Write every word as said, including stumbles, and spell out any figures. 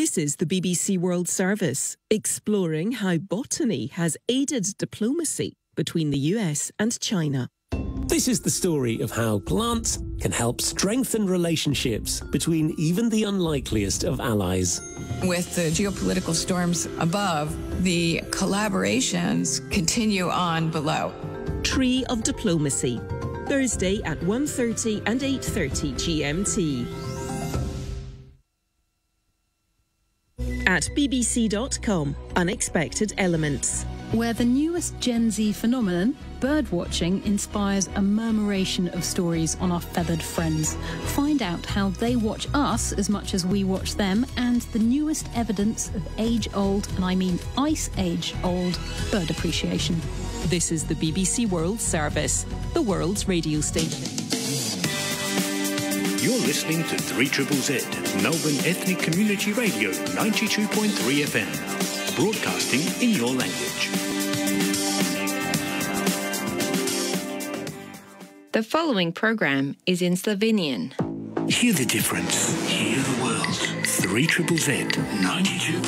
This is the B B C World Service, exploring how botany has aided diplomacy between the U S and China. This is the story of how plants can help strengthen relationships between even the unlikeliest of allies. With the geopolitical storms above, the collaborations continue on below. Tree of Diplomacy, Thursday at one thirty and eight thirty G M T. At B B C dot com, Unexpected Elements. Where the newest Gen Z phenomenon, birdwatching, inspires a murmuration of stories on our feathered friends. Find out how they watch us as much as we watch them, and the newest evidence of age-old, and I mean ice age-old, bird appreciation. This is the B B C World Service, the world's radio station. You're listening to three Z Z, Melbourne Ethnic Community Radio, ninety-two point three F M, broadcasting in your language. The following program is in Slovenian. Hear the difference. Hear the world. three Z Z, ninety-two